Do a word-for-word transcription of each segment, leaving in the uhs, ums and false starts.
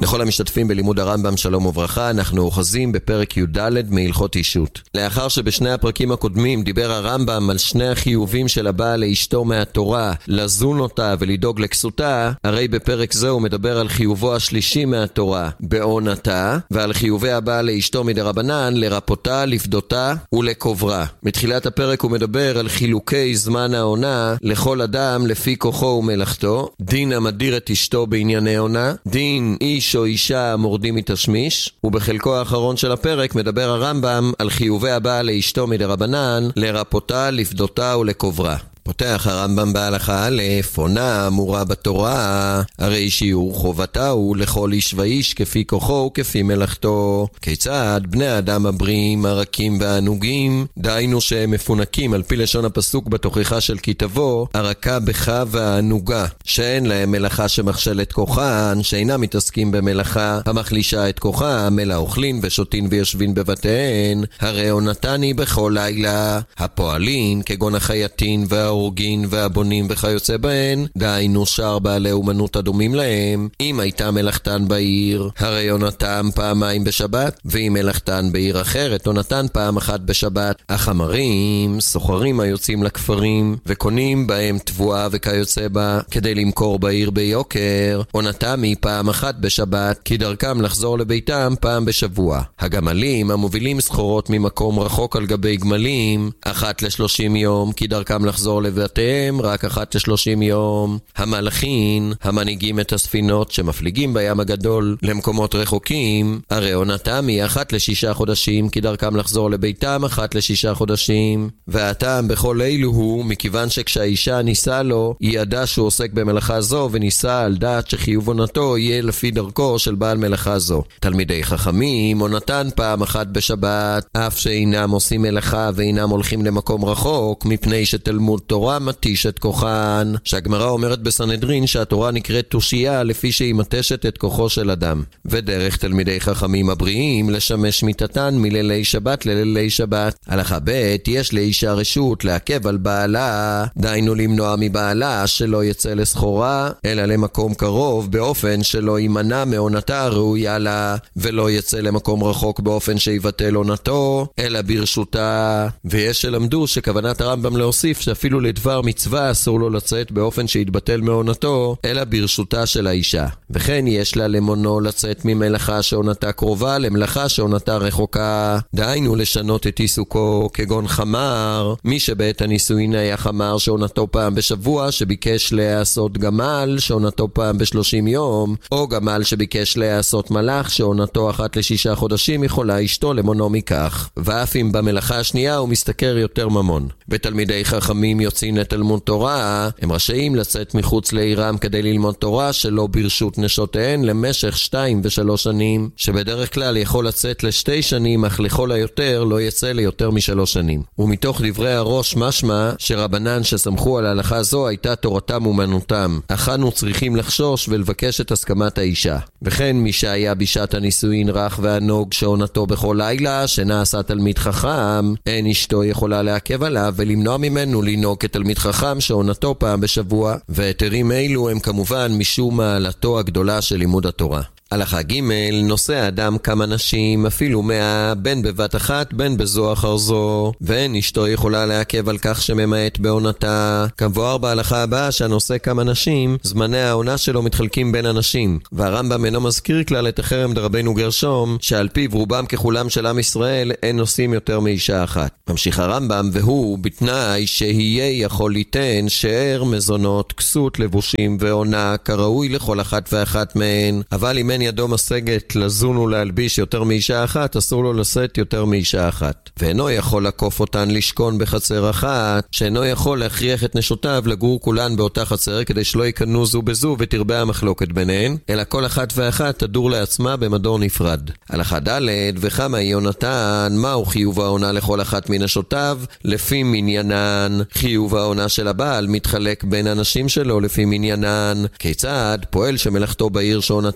לכל המשתתפים בלימוד הרמב"ם שלום וברכה, אנחנו אוחזים בפרק י"ד מהלכות אישות. לאחר שבשני הפרקים הקודמים דיבר הרמב"ם על שני החיובים של הבעל לאשתו מהתורה, לזון אותה ולדאוג לכסותה, הרי בפרק זה הוא מדבר על חיובו השלישי מהתורה, בעונתה, ועל חיובי הבעל לאשתו מדרבנן, לרפותה, לפדותה ולקוברה. מתחילת הפרק הוא מדבר על חילוקי זמן העונה לכל אדם לפי כוחו ומלאכתו, דין המדיר את אשתו בענייני עונה, דין איש או אישה המורדים מתשמיש, ובחלקו האחרון של הפרק מדבר הרמב"ם על חיובי הבעל לאשתו מדרבנן, לרפותה, לפדותה ולקוברה. פותח הרמב"ם בהלכה א', עונה אמורה בתורה, הרי שיעור חובתה הוא לכל איש ואיש כפי כוחו וכפי מלאכתו. כיצד בני האדם הבריאים, הרכים והענוגים, דהיינו שהם מפונקים על פי לשון הפסוק בתוכחה של כתבו, הרכה בך והענוגה, שאין להם מלאכה שמכשלת כוחן, שאינם מתעסקים במלאכה המחלישה את כוחם, אלא אוכלין ושותין ויושבין בבתיהן, הרי עונתן היא בכל לילה. הפועלים כגון החייטין והאורחים ההורגין והבונים וכיוצא בהן, דהיינו שאר בעלי אומנות הדומים להם, אם הייתה מלאכתן בעיר, הרי עונתם פעמיים בשבת, ואם מלאכתן בעיר אחרת, עונתן פעם אחת בשבת. החמרים, סוחרים היוצאים לכפרים, וקונים בהם תבואה וכיוצא בה, כדי למכור בעיר ביוקר, עונתם היא פעם אחת בשבת, כי דרכם לחזור לביתם פעם בשבוע. הגמלים, המובילים סחורות ממקום רחוק על גבי גמלים, אחת לשלושים יום, כי דרכם לחזור לבתיהם רק אחת לשלושים יום. המלאכין, המנהיגים את הספינות שמפליגים בים הגדול למקומות רחוקים, הרי עונתם היא אחת לשישה חודשים, כי דרכם לחזור לביתם אחת לשישה חודשים. והטעם בכל אלו הוא, מכיוון שכשהאישה ניסה לו, היא ידעה שהוא עוסק במלאכה זו, וניסה על דעת שחיוב עונתו יהיה לפי דרכו של בעל מלאכה זו. תלמידי חכמים, עונתן פעם אחת בשבת, אף שאינם עושים מלאכה ואינם הולכים למקום רחוק, מפני שתלמוד תורה מתיש את כוחן, שהגמרא אומרת בסנהדרין שהתורה נקראת תושייה לפי שהיא מתשת את כוחו של אדם. ודרך תלמידי חכמים הבריאים לשמש מיתתן מלילי שבת ללילי שבת. הלכה ב', יש לאישה רשות לעכב על בעלה, דהיינו למנוע מבעלה שלא יצא לסחורה אלא למקום קרוב, באופן שלא יימנע מעונתה הראויה לה, ולא יצא למקום רחוק באופן שיבטל עונתו אלא ברשותה. ויש שלמדו שכוונת הרמב"ם להוסיף שאפילו לדבר מצווה אסור לו לצאת באופן שיתבטל מעונתו אלא ברשותה של האישה. וכן יש לה למונו לצאת ממלאכה שעונתה קרובה למלאכה שעונתה רחוקה, דהיינו לשנות את עיסוקו, כגון חמר, מי שבעת הנישואין היה חמר שעונתו פעם בשבוע, שביקש לעשות גמל שעונתו פעם בשלושים יום, או גמל שביקש לעשות מלאך שעונתו אחת לשישה חודשים, יכולה אשתו למונו מכך, ואף אם במלאכה השנייה הוא משתכר יותר ממון. ותלמידי חכמים יוצאים לתלמוד תורה, הם רשאים לצאת מחוץ לעירם כדי ללמוד תורה שלא ברשות נשותיהן למשך שתיים ושלוש שנים, שבדרך כלל יכול לצאת לשתי שנים, אך לכל היותר לא יצא ליותר משלוש שנים. ומתוך דברי הראש משמע שרבנן שסמכו על ההלכה זו הייתה תורתם אומנותם, אך אנו צריכים לחשוש ולבקש את הסכמת האישה. וכן מי שהיה בשעת הנישואין רך וענוג שעונתו בכל לילה, שנעשה תלמיד חכם, אין אשתו יכולה לעכב עליו ולמנוע ממנו לנהוג כתלמיד חכם שעונתו פעם בשבוע, והיתרים אלו הם כמובן משום מעלתו הגדולה של לימוד התורה. הלכה ג', נושא אדם כמה נשים, אפילו מאה, בין בבת אחת, בין בזו אחר זו, ואין אשתו יכולה לעכב על כך שממעט בעונתה. כמבואר בהלכה הבאה שהנושא כמה נשים, זמני העונה שלו מתחלקים בין הנשים, והרמב"ם אינו מזכיר כלל את החרם דרבנו גרשום, שעל פיו רובם ככולם של עם ישראל אין נושאים יותר מאישה אחת. ממשיך הרמב"ם, והוא בתנאי שיהיה יכול ליתן שאר מזונות, כסות, לבושים ועונה כראוי לכל אחת ואחת מהן, אבל אם אין ידו משגת לזון ולהלביש יותר מאישה אחת, אסור לו לשאת יותר מאישה אחת. ואינו יכול לקוף אותן לשכון בחצר אחת, שאינו יכול להכריח את נשותיו לגור כולן באותה חצר, כדי שלא יקנו זו בזו ותרבה המחלוקת ביניהן, אלא כל אחת ואחת תדור לעצמה במדור נפרד. הלכה ד', וכמה היא עונתן, מהו חיוב העונה לכל אחת מנשותיו, לפי מניינן. חיוב העונה של הבעל מתחלק בין הנשים שלו לפי מניינן. כיצד? פועל שמלאכתו בעיר שעונתו פעמיים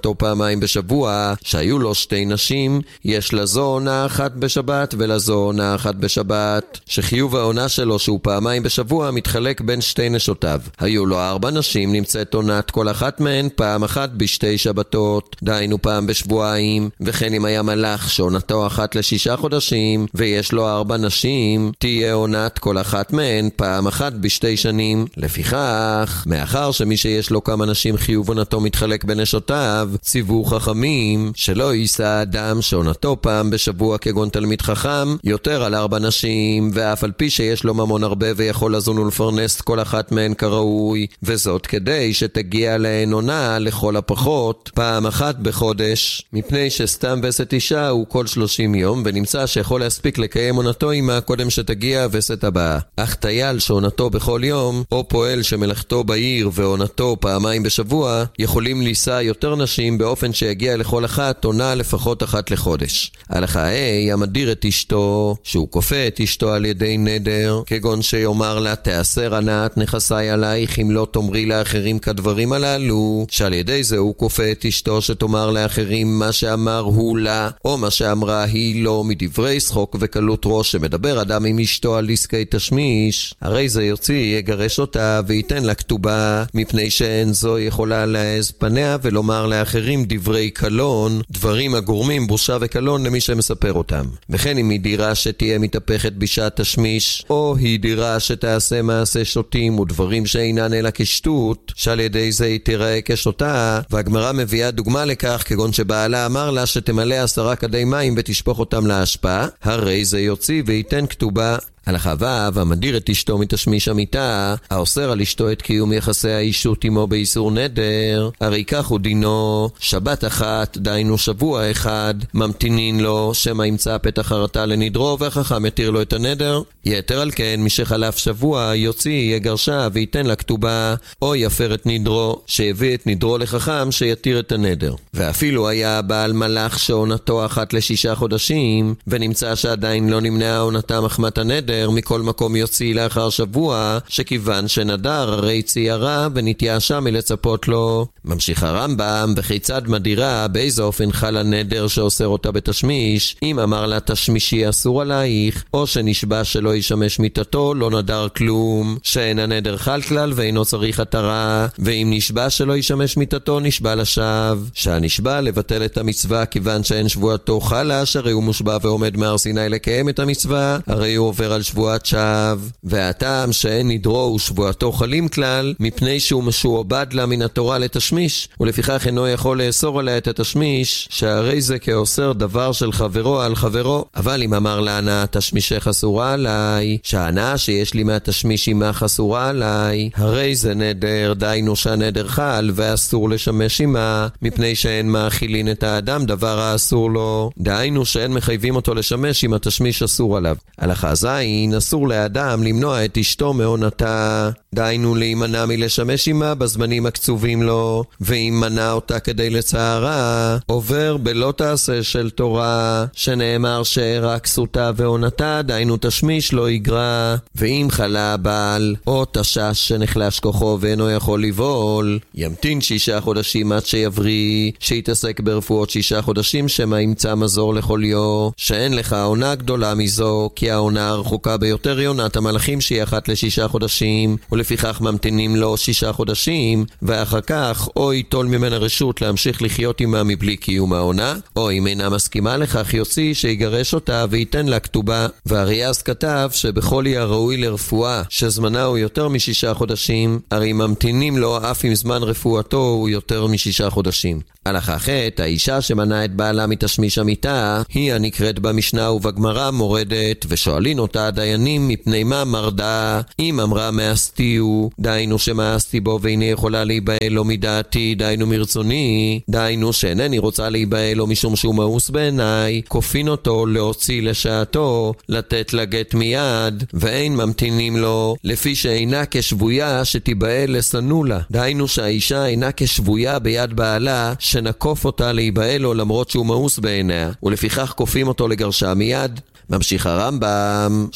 פעמיים בשבוע, שהיו לו שתי נשים, יש לזו עונה אחת בשבת ולזו עונה אחת בשבת, שחיוב העונה שלו שהוא פעמיים בשבוע מתחלק בין שתי נשותיו. היו לו ארבע נשים, נמצאת עונת כל אחת מהן פעם אחת בשתי שבתות, דהיינו פעם בשבועיים, וכן אם היה מלאך שעונתו אחת לשישה חודשים, ויש לו ארבע נשים, תהיה עונת כל אחת מהן פעם אחת בשתי שנים. לפיכך, מאחר שמי שיש לו כמה נשים חיוב עונתו מתחלק בנשותיו, ציוו חכמים שלא יישא אדם שעונתו פעם בשבוע כגון תלמיד חכם יותר על ארבע נשים, ואף על פי שיש לו ממון הרבה ויכול לזון ולפרנס כל אחת מהן כראוי, וזאת כדי שתגיע להן עונה לכל הפחות פעם אחת בחודש, מפני שסתם וסת אישה הוא כל שלושים יום, ונמצא שיכול להספיק לקיים עונתו עמה קודם שתגיע וסת הבאה. אך טייל שעונתו בכל יום, או פועל שמלאכתו בעיר ועונתו פעמיים בשבוע, יכולים לישא יותר נשים באופן שיגיע לכל אחת עונה לפחות אחת לחודש. הלכה ה' המדיר את אשתו, שהוא כופה את אשתו על ידי נדר, כגון שיאמר לה תאסר הנאת נכסי עלייך אם לא תאמרי לאחרים כדברים הללו, שעל ידי זה הוא כופה את אשתו שתאמר לאחרים מה שאמר הוא לה, או מה שאמרה היא לא, מדברי שחוק וקלות ראש שמדבר אדם עם אשתו על עסקי תשמיש, הרי זה יוציא יגרש אותה וייתן לה כתובה, מפני שאין זו יכולה להעז פניה ולומר לאחרים דברי קלון, דברים הגורמים בושה וקלון למי שמספר אותם. וכן אם היא דירה שתהיה מתהפכת בשעת תשמיש, או היא דירה שתעשה מעשה שוטים ודברים שאינן אלא כשטות, שעל ידי זה היא תיראה כשוטה, והגמרא מביאה דוגמה לכך כגון שבעלה אמר לה שתמלא עשרה כדי מים ותשפוך אותם להשפעה, הרי זה יוציא וייתן כתובה. הלכה ו' המדיר את אשתו מתשמיש המיטה, האוסר על אשתו את קיום יחסי האישות עמו באיסור נדר, הרי כך הוא דינו שבת אחת, דהיינו שבוע אחד, ממתינין לו שמא ימצא פתח חרטה לנדרו, והחכם יתיר לו את הנדר. יתר על כן, מי שחלף שבוע יוציא יגרשה וייתן לה כתובה, או יפר את נדרו, שהביא את נדרו לחכם שיתיר את הנדר. ואפילו היה בעל מלאך שעונתו אחת לשישה חודשים, ונמצא שעדיין לא נמנעה עונתה מחמת הנדר, מכל מקום יוציא לאחר שבוע, שכיוון שנדר הרי ציירה ונתייאשה מלצפות לו. ממשיך הרמב"ם, וכיצד מדירה, באיזה אופן חל הנדר שאוסר אותה בתשמיש, אם אמר לה תשמישי אסור עלייך, או שנשבע שלא ישמש מיתתו, לא נדר כלום, שאין הנדר חל כלל ואינו צריך התרה, ואם נשבע שלא ישמש מיתתו נשבע לשווא, שהנשבע לבטל את המצווה כיוון שאין שבועתו חלה, שהרי הוא מושבע ועומד מהר סיני לקיים את המצווה, הרי הוא עובר על שבועת שווא. והטעם שאין נדרו ושבועתו חלים כלל, מפני שהוא משועבד לה מן התורה לתשמיש, ולפיכך אינו יכול לאסור עליה את התשמיש, שהרי זה כאוסר דבר של חברו על חברו. אבל אם אמר להנאה תשמישך אסורה עליי, שההנאה שיש לי מהתשמיש עמך אסורה עליי, הרי זה נדר, דהיינו שהנדר חל ואסור לשמש עמה, מפני שאין מאכילין את האדם דבר האסור לו, דהיינו שאין מחייבים אותו לשמש אם התשמיש אסור עליו. הלכה זין, אסור לאדם למנוע את אשתו מעונתה, דהיינו להימנע מלשמש עמה בזמנים הקצובים לו, ואם מנע אותה כדי לצערה, עובר בלא תעשה של תורה, שנאמר שאירע כסותה ועונתה, דהיינו תשמיש לא יגרע. ואם חלה הבעל, או תשש שנחלש כוחו ואינו יכול לבעול, ימתין שישה חודשים עד שיבריא, שיתעסק ברפואות שישה חודשים שמא ימצא מזור לחוליו, שאין לך עונה גדולה מזו, כי העונה הרחוקה ביותר היא עונת המלאכים שהיא אחת לשישה חודשים, ולפיכך ממתינים לו שישה חודשים, ואחר כך או ייטול ממנה רשות להמשיך לחיות עמה מבלי קיום העונה, או אם אינה מסכימה לכך יוציא שיגרש אותה וייתן לה כתובה. והריאס כתב שבכל יהיה ראוי לרפואה שזמנה הוא יותר משישה חודשים, הרי ממתינים לו אף אם זמן רפואתו הוא יותר משישה חודשים. הלכה ח' האישה שמנעה את בעלה מתשמיש המיטה, היא הנקראת במשנה ובגמרא מורדת, ושואלין אותה הדיינים מפני מה מרדה. אם אמרה מאסתיהו, דהיינו שמאסתי בו ואיני יכולה להיבעל לו מדעתי, דהיינו מרצוני, דהיינו שאינני רוצה להיבעל לו משום שהוא מאוס בעיניי, כופין אותו להוציא לשעתו, לתת לגט מיד, ואין ממתינים לו, לפי שאינה כשבויה שתיבעל לסנולה, דהיינו שהאישה אינה כשבויה ביד בעלה שנקוף אותה להיבעל לו למרות שהוא מאוס בעיניה, ולפיכך כופים אותו לגרשה מיד. ממשיך הרמב"ם,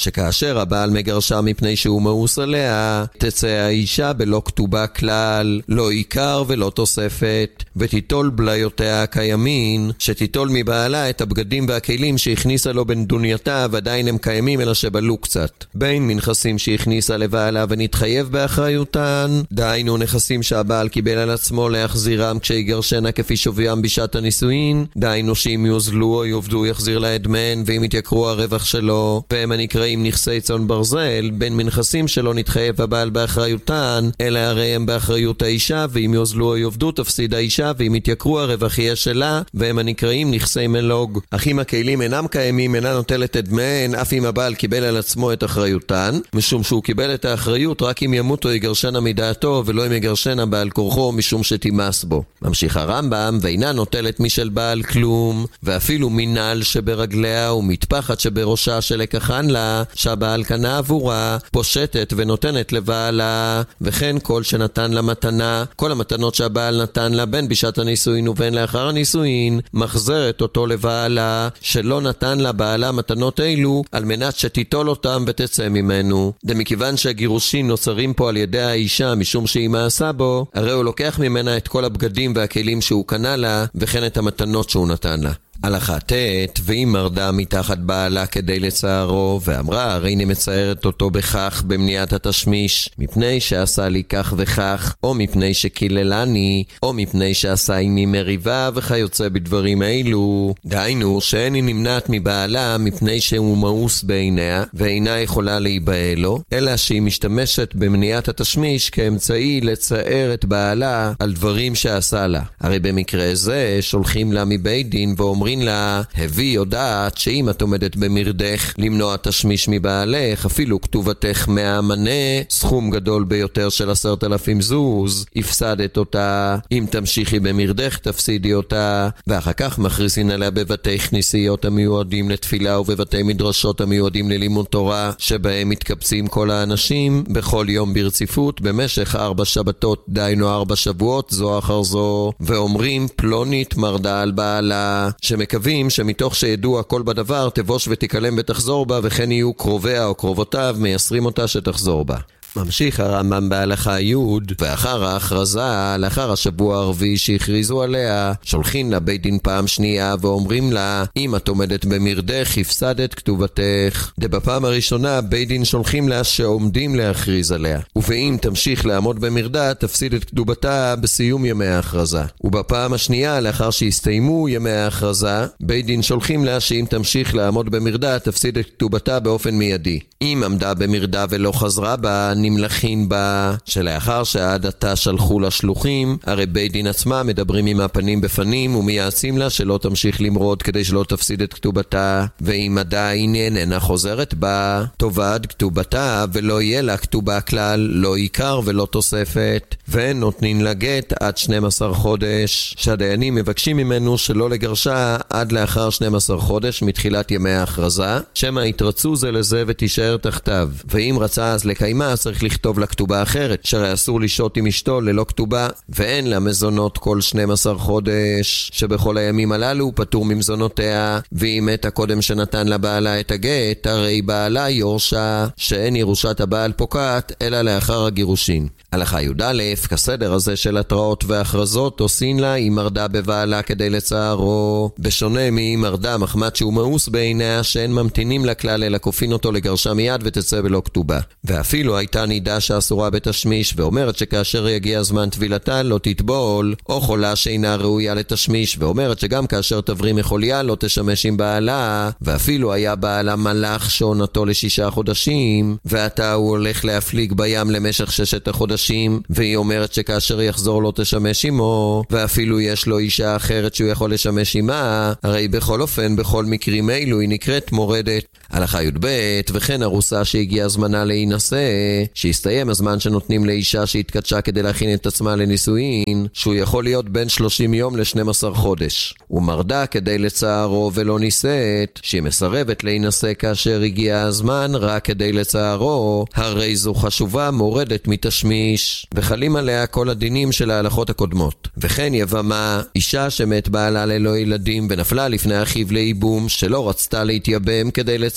שכאשר הבעל מגרשה מפני שהוא מאוס עליה, תצא האישה בלא כתובה כלל, לא עיקר ולא תוספת, ותיטול בליותיה הקיימין, שתיטול מבעלה את הבגדים והכלים שהכניסה לו בנדונייתה, ועדיין הם קיימים אלא שבלו קצת. בין מנכסים שהכניסה לבעלה ונתחייב באחריותן, דהיינו נכסים שהבעל קיבל על עצמו להחזירם כשיגרשנה כפי שוויים בשעת הנישואין, דהיינו שאם יוזלו או יובדו יחזיר לה את דמן, ואם יתייקרו הרווח שלו, והם הנקראים נכסי צאן ברזל, בין מנכסים שלא נתחייב הבעל באחריותן, אלא הרי הם באחריות האישה, ואם יוזלו או יובדו תפסיד האישה, ואם יתייקרו הרווח יהיה שלה, והם הנקראים נכסי מלוג. אך אם הכלים אינם קיימים, אינה נוטלת את דמן, אף אם הבעל קיבל על עצמו את אחריותן, משום שהוא קיבל את האחריות רק אם ימות או יגרשנה מדעתו, ולא אם יגרשנה בעל כורחו משום שתימס בו. ממשיך הרמב"ם, ואינה נוטלת משל בעל כלום, ואפילו מנעל שברגליה ומטפחת שבראשה שלקחן לה, שהבעל קנה עבורה, פושטת ונותנת לבעלה, וכן כל שנתן לה מתנה, כל המתנות שהבעל נתן לה בין בשעת הנישואין ובין לאחר הנישואין, מחזרת אותו לבעלה, שלא נתן לה בעלה מתנות אלו, על מנת שתיטול אותם ותצא ממנו. דמכיוון שהגירושין נוצרים פה על ידי האישה משום שהיא מעשה בו, הרי הוא לוקח ממנה את כל הבגדים והכלים שהוא קנה לה, וכן את המתנות שהוא נתן לה. הלכה ת' והיא מרדה מתחת בעלה כדי לצערו, ואמרה הרי אני מצערת אותו בכך במניעת התשמיש, מפני שעשה לי כך וכך, או מפני שקיללני, או מפני שעשה עימי מריבה וכיוצא בדברים האלו. דהיינו שאין היא נמנעת מבעלה מפני שהוא מאוס בעיניה ואינה יכולה להיבהל לו, אלא שהיא משתמשת במניעת התשמיש כאמצעי לצער את בעלה על דברים שעשה לה. הרי במקרה זה שולחים לה מבית דין ואומרים לה, הביא יודעת שאם את עומדת במרדך למנוע תשמיש מבעלך, אפילו כתובתך מהמנה, סכום גדול ביותר של עשרת אלפים זוז, הפסדת אותה, אם תמשיכי במרדך תפסידי אותה, ואחר כך מכריזין עליה בבתי כנסיות המיועדים לתפילה ובבתי מדרשות המיועדים ללימוד תורה, שבהם מתקבצים כל האנשים בכל יום ברציפות במשך ארבע שבתות, דיינו ארבע שבועות זו אחר זו, ואומרים פלונית מרדה על בעלה, שמקווים שמתוך שידוע הכל בדבר תבוש ותיקלם ותחזור בה, וכן יהיו קרוביה או קרובותיו מייסרים אותה שתחזור בה. ממשיך הרמב"ם בהלכה י' ואחר ההכרזה, לאחר השבוע הרביעי שהכריזו עליה, שולחים לבית דין פעם שנייה ואומרים לה, אם את עומדת במרדך הפסדת כתובתך. דבפעם הראשונה בית דין שולחים לה שעומדים להכריז עליה, ואם תמשיך לעמוד במרדה תפסיד את כתובתה בסיום ימי ההכרזה. ובפעם השנייה לאחר שהסתיימו ימי ההכרזה, בית דין שולחים לה שאם תמשיך לעמוד במרדה תפסיד את כתובתה באופן מיידי. אם עמדה במרדה ולא חזרה בה, נמלכים בה, שלאחר שעד עתה שלחו לשלוחים, הרי בית דין עצמה מדברים עם הפנים בפנים ומייעצים לה שלא תמשיך למרוד כדי שלא תפסיד את כתובתה, ואם עדיין איננה חוזרת בה, תאבד כתובתה ולא יהיה לה כתובה כלל, לא עיקר ולא תוספת, ונותנים לה גט עד שנים עשר חודש, שהדיינים מבקשים ממנו שלא לגרשה עד לאחר שנים עשר חודש מתחילת ימי ההכרזה, שמה יתרצו זה לזה ותישאר תחתיו, ואם רצה אז לקיימה צריך לכתוב לה כתובה אחרת, שהרי אסור לשהות עם אשתו ללא כתובה, ואין לה מזונות כל שנים עשר חודש, שבכל הימים הללו פטור ממזונותיה, ואם מתה קודם שנתן לבעלה את הגט, הרי בעלה יורשה, שאין ירושת הבעל פוקעת אלא לאחר הגירושין. הלכה י"א, כסדר הזה של התראות והכרזות עושים לה היא מרדה בבעלה כדי לצערו, בשונה מהיא מרדה מחמת שהוא מאוס בעיניה, שאין ממתינים לכלל אלא כופין אותו לגרשה מיד ותצא בלא כתובה. ואפילו הייתה נידה שאסורה בתשמיש, ואומרת שכאשר יגיע זמן טבילתה לא תטבול, או חולה שאינה ראויה לתשמיש, ואומרת שגם כאשר תבריא מחוליה לא תשמש עם בעלה, ואפילו היה בעלה מלאך שעונתו לשישה חודשים, ועתה הוא הולך להפליג בים למשך ששת החודשים, והיא אומרת שכאשר יחזור לא תשמש עמו, ואפילו יש לו אישה אחרת שהוא יכול לשמש עמה, הרי בכל אופן בכל מקרים אלו היא נקראת מורדת. הלכה י"ב, וכן ארוסה שהגיע זמנה להינשא, שהסתיים הזמן שנותנים לאישה שהתקדשה כדי להכין את עצמה לנישואין, שהוא יכול להיות בין שלושים יום ל-שנים עשר חודש. ומרדה כדי לצערו ולא נישאת, שהיא מסרבת להינשא כאשר הגיע הזמן רק כדי לצערו, הרי זו חשובה מורדת מתשמיש, וחלים עליה כל הדינים של ההלכות הקודמות. וכן יבמה, אישה שמת בעלה ללא ילדים ונפלה לפני אחיו לאיבום, שלא רצתה להתייבם כדי לצערו,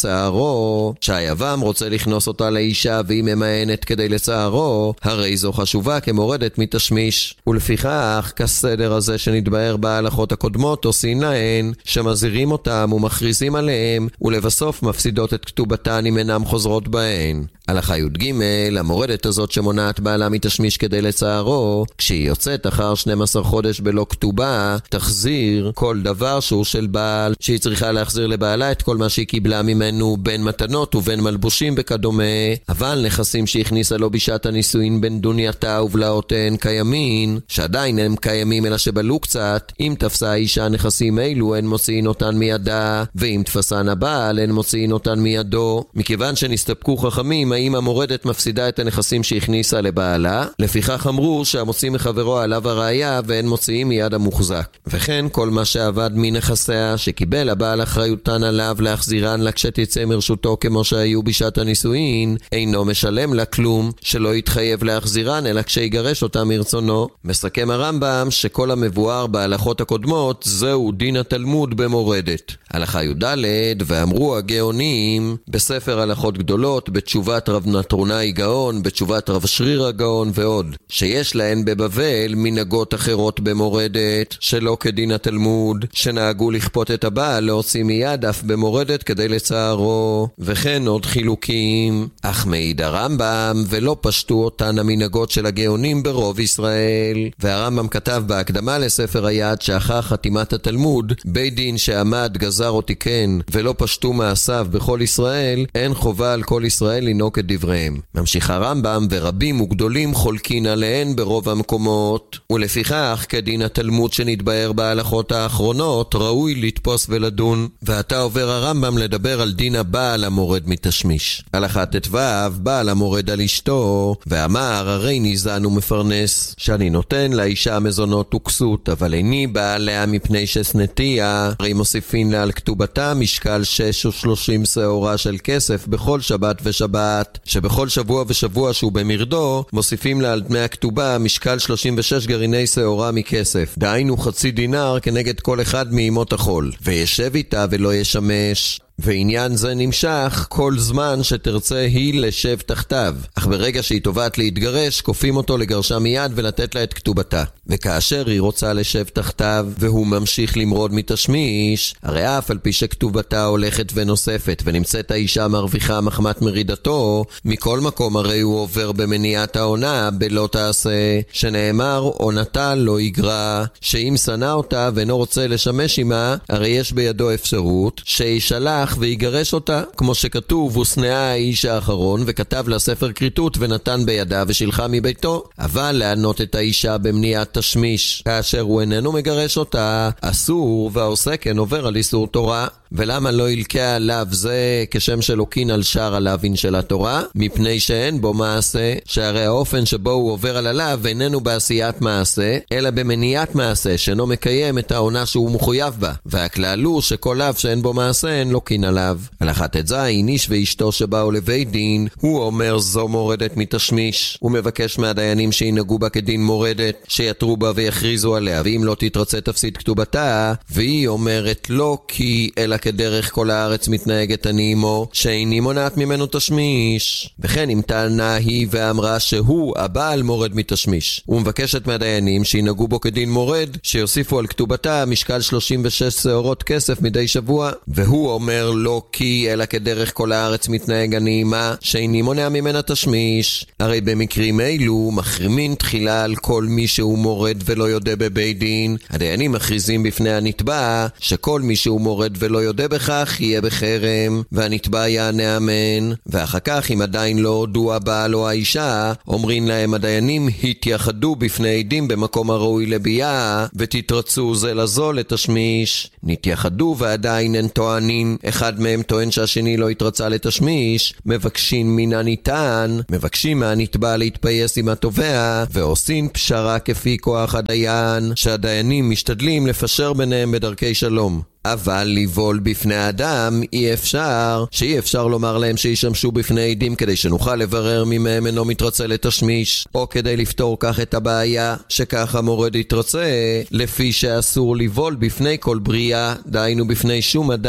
לצערו, שהיבם רוצה לכנוס אותה לאישה והיא ממאנת כדי לצערו, הרי זו חשובה כמורדת מתשמיש. ולפיכך, כסדר הזה שנתבהר בהלכות הקודמות עושים להן, שמזהירים אותם ומכריזים עליהם, ולבסוף מפסידות את כתובתן אם אינם חוזרות בהן. הלכה י"ג, המורדת הזאת שמונעת בעלה מתשמיש כדי לצערו, כשהיא יוצאת אחר שנים עשר חודש בלא כתובה, תחזיר כל דבר שהוא של בעל, שהיא צריכה להחזיר לבעלה את כל מה שהיא קיבלה ממנו בין מתנות ובין מלבושים וכדומה, אבל נכסים שהכניסה לו בשעת הנישואין בין דונייתה ובלעותיהן קיימים, שעדיין הם קיימים אלא שבלו קצת, אם תפסה האישה נכסים אלו הן מוציאים אותן מידה, ואם תפסן הבעל הן מוציאים אותן מידו. מכיוון שנסתפקו חכמים האם המורדת מפסידה את הנכסים שהכניסה לבעלה, לפיכך אמרו שהמוציא מחברו עליו הראיה ואין מוציאים מיד המוחזק. וכן כל מה שעבד מנכסיה שקיבל הבעל אחריותן עליו להחזירן לה כשתצא מרשותו כמו שהיו בשעת הנישואין, אינו משלם לה כלום, שלא יתחייב להחזירן אלא כשיגרש אותה מרצונו. מסכם הרמב"ם שכל המבואר בהלכות הקודמות זהו דין התלמוד במורדת. הלכה י"ד, ואמרו הגאונים בספר הלכות גדולות, בתשובת רב נטרונאי גאון, בתשובת רב שריר הגאון ועוד, שיש להן בבבל מנהגות אחרות במורדת שלא כדין התלמוד, שנהגו לכפות את הבעל להוציא מיד אף במורדת כדי לצערו, וכן עוד חילוקים. אך מעיד הרמב"ם ולא פשטו אותן המנהגות של הגאונים ברוב ישראל. והרמב"ם כתב בהקדמה לספר היד שאחר חתימת התלמוד, בית דין שעמד גזר או תיקן ולא פשטו מעשיו בכל ישראל, אין חובה על כל ישראל לנהוג כדבריהם. ממשיך הרמב"ם, ורבים וגדולים חולקין עליהן ברוב המקומות, ולפיכך כדין התלמוד שנתבהר בהלכות האחרונות ראוי לתפוס ולדון. ועתה עובר הרמב"ם לדבר על דין הבעל המורד מתשמיש. הלכה ט"ו, בעל המורד על אשתו, ואמר הרי ניזן ומפרנס, שאני נותן לאישה מזונות וכסות, אבל איני בעל לה מפני ששנתיה, הרי מוסיפין לה על כתובתה משקל שש ושלושים שעורה של כסף בכל שבת ושבת, שבכל שבוע ושבוע שהוא במרדו מוסיפים לה על דמי הכתובה משקל שלושים ושש גרעיני שעורה מכסף, דהיינו חצי דינר כנגד כל אחד מימות החול, וישב איתה ולא ישמש. ועניין זה נמשך כל זמן שתרצה היא לשב תחתיו, אך ברגע שהיא תובעת להתגרש כופים אותו לגרשה מיד ולתת לה את כתובתה. וכאשר היא רוצה לשב תחתיו והוא ממשיך למרוד מתשמיש, הרי אף על פי שכתובתה הולכת ונוספת ונמצאת האישה מרוויחה מחמת מרידתו, מכל מקום הרי הוא עובר במניעת העונה בלא תעשה, שנאמר עונתה לא יגרע, שאם שנא אותה ואינו רוצה לשמש עמה, הרי יש בידו אפשרות שישלח ויגרש אותה, כמו שכתוב ושנאה האיש האחרון וכתב לה ספר כריתות ונתן בידה ושילחה מביתו. אבל לענות את האישה במניעת תשמיש כאשר הוא איננו מגרש אותה אסור, והעושה כן עובר על איסור תורה. ולמה לא ילקה עליו זה כשם שלוקין על שאר הלווין של התורה? מפני שאין בו מעשה, שהרי האופן שבו הוא עובר על הלו איננו בעשיית מעשה אלא במניעת מעשה שאינו מקיים את העונה שהוא מחויב בה, והכלל הוא שכל לב שאין בו מעשה אין לוקין עליו. הלכה ט"ז, איש ואשתו שבאו לבית דין, הוא אומר זו מורדת מתשמיש, הוא מבקש מהדיינים שינהגו בה כדין מורדת, שיתרו בה ויכריזו עליה, ואם לא תתרצה תפסיד כתובתה, והיא אומרת לא כי אלא כדרך כל הארץ מתנהגת אני עמו, שאיני מונעת ממנו תשמיש. וכן אם טענה היא ואמרה שהוא הבעל מורד מתשמיש, הוא מבקשת מהדיינים שינהגו בו כדין מורד, שיוסיפו על כתובתה משקל שלושים ושש שעורות כסף מדי שבוע, והוא אומר לא כי אלא כדרך כל הארץ מתנהג אני עמה, שאיני מונע ממנה תשמיש. הרי במקרים אלו מחרימין תחילה על כל מי שהוא מורד ולא יודע בבית דין. הדיינים מכריזים בפני הנתבע שכל מי שהוא מורד ולא יודע בכך יהיה בחרם, והנתבע יענה אמן. ואחר כך אם עדיין לא הודו הבעל או האישה, אומרים להם הדיינים התייחדו בפני עדים במקום הראוי לביאה ותתרצו זה לזו לתשמיש. נתייחדו ועדיין אין טוענים, אחד מהם טוען שהשני לא התרצה לתשמיש, מבקשים מן הניתן, מבקשים מהנתבע להתפייס עם התובע, ועושים פשרה כפי כוח הדיין, שהדיינים משתדלים לפשר ביניהם בדרכי שלום. אבל לבול בפני האדם אי אפשר, שאי אפשר לומר להם שישמשו בפני עדים כדי שנוכל לברר ממהם אינו מתרצה לתשמיש, או כדי לפתור כך את הבעיה שכך המורד יתרצה, לפי שאסור לבול בפני כל בריאה, דהיינו בפני שום אדם.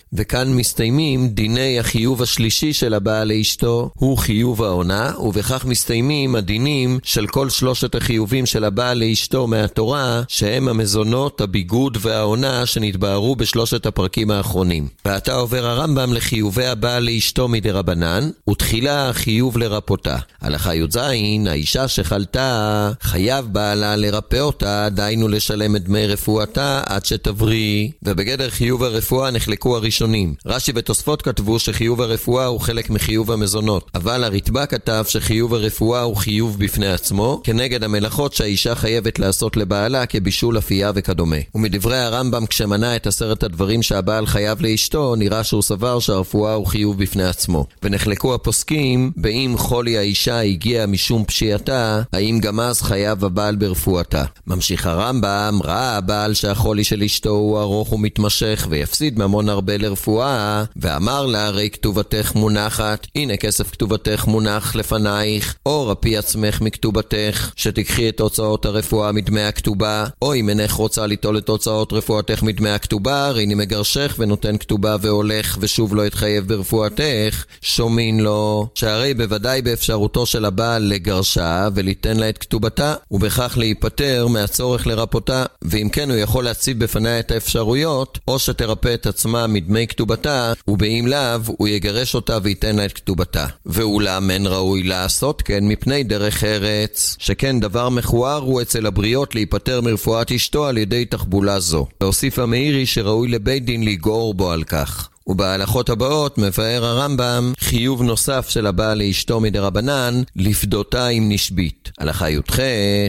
וכאן מסתיימים דיני החיוב השלישי של הבעל לאשתו, הוא חיוב העונה, ובכך מסתיימים הדינים של כל שלושת החיובים של הבעל לאשתו מהתורה, שהם המזונות, הביגוד והעונה שנתבהרו בשלושת הפרקים האחרונים. ועתה עובר הרמב"ם לחיובי הבעל לאשתו מדרבנן, ותחילה חיוב לרפותה. הלכה י"ז, האישה שחלתה חייב בעלה לרפא אותה, דיינו לשלם את דמי רפואתה עד שתבריא. ובגדר חיוב הרפואה נחלקו הראשונים. רש"י ותוספות כתבו שחיוב הרפואה הוא חלק מחיוב המזונות, אבל הרתב"א כתב שחיוב הרפואה הוא חיוב בפני עצמו, כנגד המלאכות שהאישה חייבת לעשות לבעלה כבישול, אפייה וכדומה. ומדברי הרמב"ם כשמנה את עשרת הדברים שהבעל חייב לאשתו, נראה שהוא סבר שהרפואה הוא חיוב בפני עצמו. ונחלקו הפוסקים באם חולי האישה הגיע משום פשיעתה, האם גם אז חייב הבעל ברפואתה. ממשיך הרמב"ם, ראה הבעל שהחולי של אשתו הוא ארוך ומתמשך ויפסיד ממון הרבה לרפואה, ואמר לה, הרי כתובתך מונחת, הנה כסף כתובתך מונח לפנייך, או רפי עצמך מכתובתך, שתקחי את הוצאות הרפואה מדמי הכתובה, או אם אינך רוצה ליטול את הוצאות רפואתך מדמי הכתובה, הרי אני מגרשך ונותן כתובה והולך ושוב לא יתחייב ברפואתך, שומין לו, שהרי בוודאי באפשרותו של הבעל לגרשה וליתן לה את כתובתה, ובכך להיפטר מהצורך לרפותה, ואם כן הוא יכול להציב בפניה את האפשרויות, או שתרפא את עצמה מדמי כתובתה, ובאם לאו הוא יגרש אותה וייתן לה את כתובתה. ואולם אין ראוי לעשות כן מפני דרך ארץ, שכן דבר מכוער הוא אצל הבריות להיפטר מרפואת אשתו על ידי תחבולה זו. והוסיף המאירי שראוי לבית דין לגעור בו על כך. ובהלכות הבאות מבאר הרמב"ם חיוב נוסף של הבעל לאשתו מדרבנן, לפדותה אם נשבית. הלכה י"ח,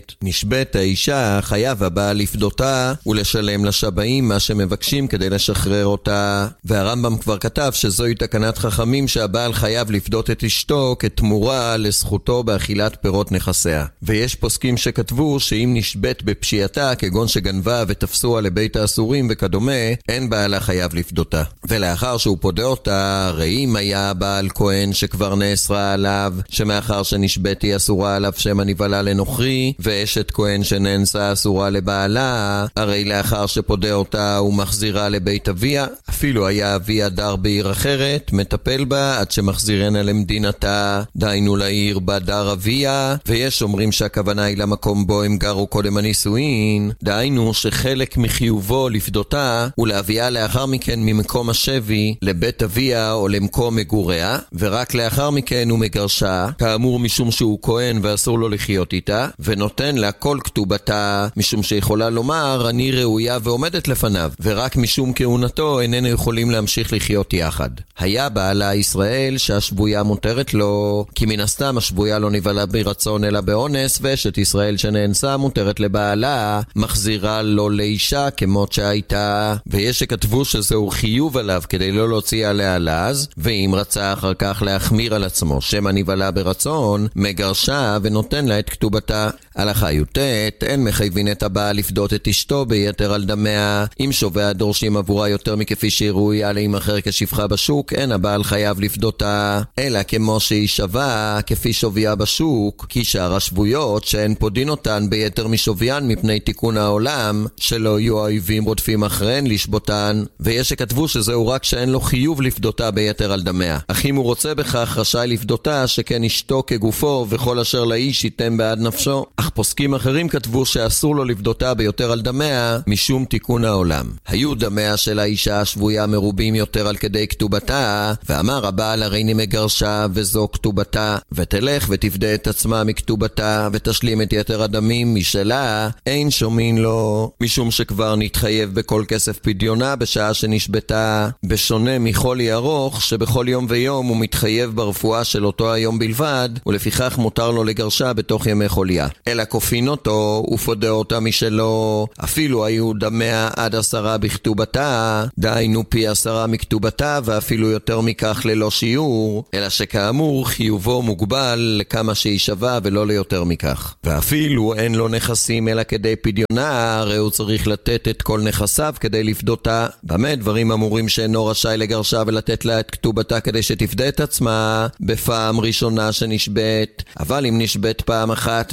נשבית האישה, חייב הבעל לפדותה ולשלם לשבעים מה שמבקשים כדי לשחרר אותה. והרמב"ם כבר כתב שזוהי תקנת חכמים שהבעל חייב לפדות את אשתו כתמורה לזכותו באכילת פירות נכסיה. ויש פוסקים שכתבו שאם נשבית בפשיעתה, כגון שגנבה ותפסוה לבית האסורים וכדומה, אין בעלה חייב לפדותה. ולאחר שהוא פודה אותה, הרי אם היה בעל כהן שכבר נאסרה עליו, שמאחר שנשבתי אסורה עליו שמא נבלה לנוכרי, ואשת כהן שנאנסה אסורה לבעלה, הרי לאחר שפודה אותה הוא מחזירה לבית אביה, אפילו היה אביה דר בעיר אחרת, מטפל בה עד שמחזירנה למדינתה, דיינו לעיר בה דר אביה, ויש אומרים שהכוונה היא למקום בו הם גרו קודם הנישואין, דיינו שחלק מחיובו לפדותה ולהביאה לאחר מכן ממקום השבי לבית אביה או למקום מגוריה, ורק לאחר מכן הוא מגרשה, כאמור משום שהוא כהן ואסור לו לחיות איתה, ונותן לה כל כתובתה, משום שיכולה לומר אני ראויה ועומדת לפניו, ורק משום כהונתו איננו יכולים להמשיך לחיות יחד. היה בעלה ישראל שהשבויה מותרת לו, כי מן הסתם השבויה לא נבלה ברצון אלא באונס, ואשת ישראל שנאנסה מותרת לבעלה, מחזירה לו לאישה כמות שהייתה. ויש שכתבו שזהו חיוב עליו כדי לא להוציא עליה לעז, ואם רצה אחר כך להחמיר על עצמו שמא נבלה ברצון, מגרשה ונותן לה את כתובתה. הלכה י"ט, אין מחייבין את הבעל לפדות את אשתו ביתר על דמיה, אם שווה הדורשים עבורה יותר מכפי שהיא ראויה להימכר כשפחה בשוק, אין הבעל חייב לפדותה, אלא כמו שהיא שווה כפי שוויה בשוק, כי שאר השבויות שאין פודין אותן ביתר משוויין מפני תיקון העולם, שלא יהיו האויבים רודפים אחריהן לשבותן. ויש שכתבו שזהו רק שאין לו חיוב לפדותה ביתר על דמיה, אך אם הוא רוצה בכך רשאי לפדותה, שכן אשתו כגופו וכל אשר לאיש ייתן בעד נפשו. אך פוסקים אחרים כתבו שאסור לו לפדותה ביותר על דמיה משום תיקון העולם. היו דמיה של האישה השבויה מרובים יותר על כדי כתובתה, ואמר הבעל הרי אני מגרשה וזו כתובתה, ותלך ותפדה את עצמה מכתובתה ותשלים את יתר הדמים משלה, אין שומין לו, משום שכבר נתחייב בכל כסף פדיונה בשעה שנשבתה, בשונה מחולי ארוך שבכל יום ויום הוא מתחייב ברפואה של אותו היום בלבד, ולפיכך מותר לו לגרשה בתוך ימי חוליה. אלא כופין אותו ופודה אותה משלו, אפילו היו דמיה עד עשרה בכתובתה, דיינו פי עשרה מכתובתה ואפילו יותר מכך ללא שיעור, אלא שכאמור חיובו מוגבל לכמה שהיא שווה ולא ליותר מכך. ואפילו אין לו נכסים אלא כדי פדיונה, הרי הוא צריך לתת את כל נכסיו כדי לפדותה. במה דברים אמורים שאינו רשאי לגרשה ולתת לה את כתובתה כדי שתפדה את עצמה בפעם ראשונה שנשבט? אבל אם נשבט פעם אחת והבעל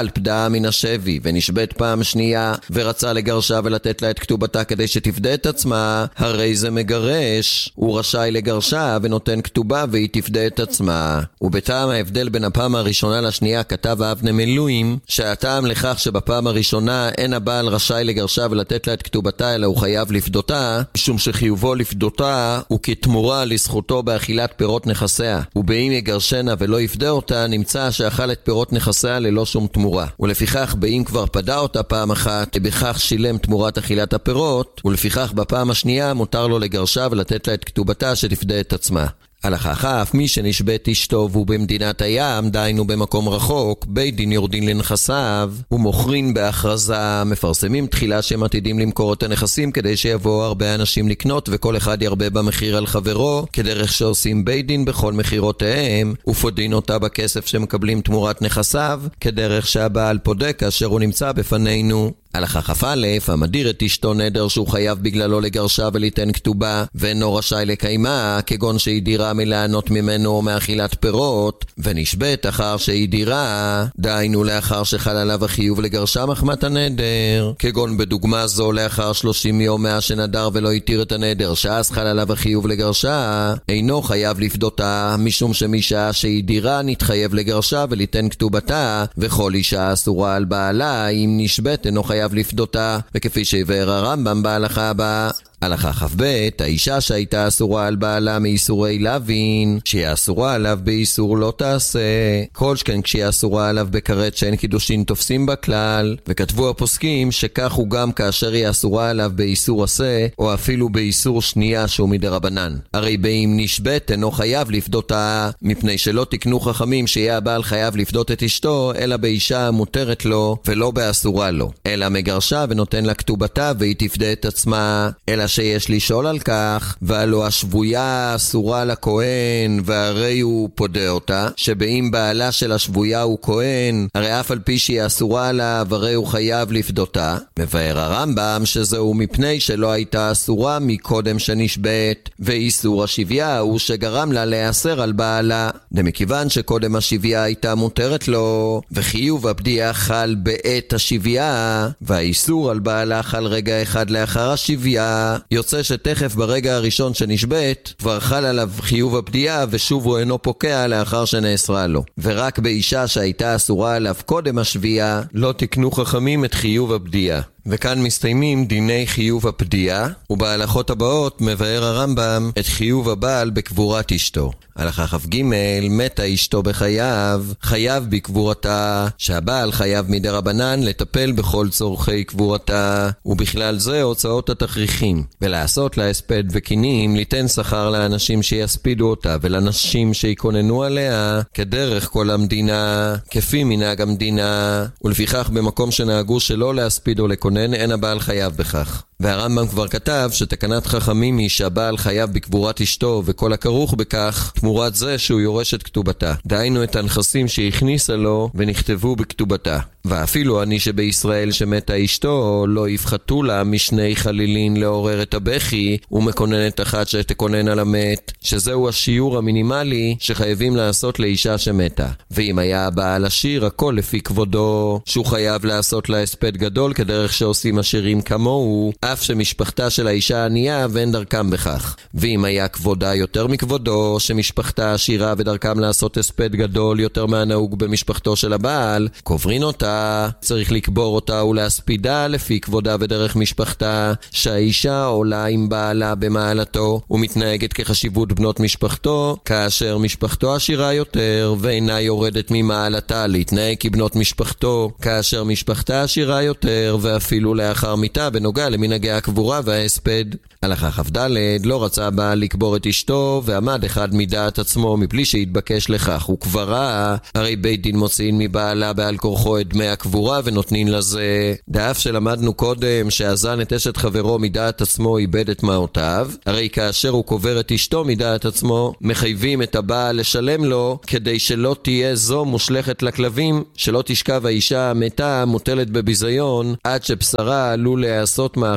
הבעל פדעה מן השבי ונשבית פעם שנייה ורצה לגרשה ולתת לה את כתובתה כדי שתפדה את עצמה, הרי זה מגרש, הוא רשאי לגרשה ונותן כתובה והיא תפדה את עצמה. ובטעם ההבדל בין הפעם הראשונה לשנייה כתב אבני מילואים שהטעם לכך שבפעם הראשונה אין הבעל רשאי לגרשה ולתת לה את כתובתה אלא הוא חייב לפדותה, משום שחיובו לפדותה הוא כתמורה לזכותו באכילת פירות נכסיה, ובאם יגרשנה ולא יפדה אותה נמצא שאכל את פירות נכסיה ללא שום תמורה, ולפיכך באם כבר פדה אותה פעם אחת בכך שילם תמורת אכילת הפירות, ולפיכך בפעם השנייה מותר לו לגרשה ולתת לה את כתובתה שתפדה את עצמה. הלכה כף, מי שנשבית אשתו והוא במדינת הים, דיינו במקום רחוק, בית דין יורדין לנכסיו ומוכרין בהכרזה, מפרסמים תחילה שהם עתידים למכור את הנכסים כדי שיבואו הרבה אנשים לקנות וכל אחד ירבה במחיר על חברו, כדרך שעושים בית דין בכל מחירותיהם, ופודין אותה בכסף שמקבלים תמורת נכסיו, כדרך שהבעל פודה כאשר הוא נמצא בפנינו. הלכה כף א', המדיר את אשתו נדר שהוא חייב בגללו לגרשה וליתן כתובה ואינו רשאי לקיימה, כגון שהיא דירה מלענות ממנו או מאכילת פירות, ונשבית אחר שהיא דירה, דיינו לאחר שחל עליו החיוב לגרשה מחמת הנדר, כגון בדוגמה זו לאחר שלושים יום מאה שנדר ולא התיר את הנדר, שאז חל עליו החיוב לגרשה, אינו חייב לפדותה, משום שמשעה שהיא דירה נתחייב לגרשה וליתן כתובתה, וכל אישה אסורה על בעלה אם נשבית אינו חייב לפדותה, וכפי שהבהר הרמב"ם בהלכה הבאה. הלכה כף ב', האישה שהייתה אסורה על בעלה מאיסורי לוין, שהיא אסורה עליו באיסור לא תעשה, כל שכן כשהיא אסורה עליו בכרת שאין קידושין תופסים בכלל, וכתבו הפוסקים שכך הוא גם כאשר היא אסורה עליו באיסור עשה, או אפילו באיסור שנייה שהוא מדרבנן. הרי באם נשבית אינו חייב לפדותה, מפני שלא תקנו חכמים שיהיה הבעל חייב לפדות את אשתו, אלא באישה המותרת לו ולא באסורה לו, אלא מגרשה ונותן לה כתובתה והיא תפדה את עצמה, אלא שיש לשאול על כך, והלא השבויה אסורה לכהן והרי הוא פודה אותה, שבאם בעלה של השבויה הוא כהן, הרי אף על פי שהיא אסורה עליו הרי הוא חייב לפדותה. מבאר הרמב"ם שזהו מפני שלא הייתה אסורה מקודם שנשבית, ואיסור השביה הוא שגרם לה להיאסר על בעלה, דמכיוון שקודם השביה הייתה מותרת לו, וחיוב הפדיעה חל בעת השביה, והאיסור על בעלה חל רגע אחד לאחר השביה, יוצא שתכף ברגע הראשון שנשבית כבר חל עליו חיוב הפדיעה ושוב הוא אינו פוקע לאחר שנאסרה לו. ורק באישה שהייתה אסורה עליו קודם השביעה לא תקנו חכמים את חיוב הפדיעה. וכאן מסתיימים דיני חיוב הפדיעה, ובהלכות הבאות מבאר הרמב"ם את חיוב הבעל בקבורת אשתו. הלכה כף ג', מתה אשתו בחייו, חייב בקבורתה, שהבעל חייב מדרבנן לטפל בכל צורכי קבורתה, ובכלל זה הוצאות התכריכים, ולעשות לה הספד וקינים, ליתן שכר לאנשים שיספידו אותה ולנשים שיקוננו עליה, כדרך כל המדינה, כפי מנהג המדינה, ולפיכך במקום שנהגו שלא להספיד או לקונן אין הבעל חייב בכך. והרמב"ם כבר כתב שתקנת חכמים היא שהבעל חייב בקבורת אשתו וכל הכרוך בכך תמורת זה שהוא יורש את כתובתה, דהיינו את הנכסים שהכניסה לו ונכתבו בכתובתה. ואפילו אני שבישראל שמתה אשתו לא יפחתו לה משני חלילין לעורר את הבכי ומקוננת אחת שתקונן על המת, שזהו השיעור המינימלי שחייבים לעשות לאישה שמתה. ואם היה הבעל עשיר הכל לפי כבודו, שהוא חייב לעשות לה הספד גדול כדרך שעושים עשירים כמוהו, אף שמשפחתה של האישה ענייה ואין דרכם בכך. ואם היה כבודה יותר מכבודו, שמשפחתה עשירה ודרכם לעשות הספד גדול יותר מהנהוג במשפחתו של הבעל, קוברין אותה, צריך לקבור אותה ולהספידה לפי כבודה ודרך משפחתה, שהאישה עולה עם בעלה במעלתו ומתנהגת כחשיבות בנות משפחתו, כאשר משפחתו עשירה יותר ואינה יורדת ממעלתה להתנהג כבנות משפחתו, כאשר משפחתה עשירה יותר ואפילו לאחר מיתה בנוגע למנהגי הקבורה וההספד. הלכה כף ד', לא רצה בעל לקבור את אשתו ועמד אחד מדעת עצמו מבלי שהתבקש לכך וקברה, הרי בית דין מוציאים מבעלה בעל כורחו את דמי הקבורה ונותנים לזה. דאף שלמדנו קודם שאזן את אשת חברו מדעת עצמו איבד את מעותיו, הרי כאשר הוא קובר את אשתו מדעת עצמו מחייבים את הבעל לשלם לו כדי שלא תהיה זו מושלכת לכלבים, שלא תשכב האישה המתה מוטלת בביזיון עד שבשרה עלול להיעשות מאכל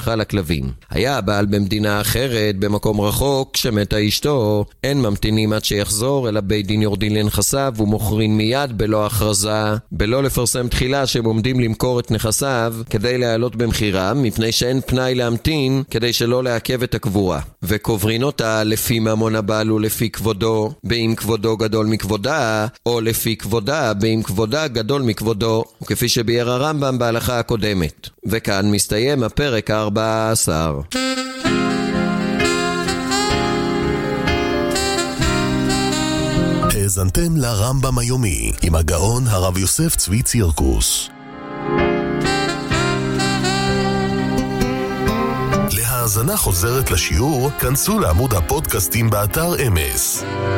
משפחה לכלבים. היה הבעל במדינה אחרת, במקום רחוק, כשמתה אשתו, אין ממתינים עד שיחזור, אלא בית דין יורדין לנכסיו ומוכרים מיד בלא הכרזה, בלא לפרסם תחילה שהם עומדים למכור את נכסיו כדי להעלות במחירם, מפני שאין פנאי להמתין כדי שלא לעכב את הקבורה. וקוברין אותה לפי ממון הבעל ולפי כבודו, באם כבודו גדול מכבודה, או לפי כבודה, באם כבודה גדול מכבודו, וכפי שביאר הרמב"ם בהלכה הקודמת. וכאן מסתיים הפרק ה-ארבע עשר. האזנתם לרמב"ם היומי עם הגאון הרב יוסף צבי צירקוס. להאזנה חוזרת לשיעור, כנסו לעמוד הפודקאסטים באתר אמס.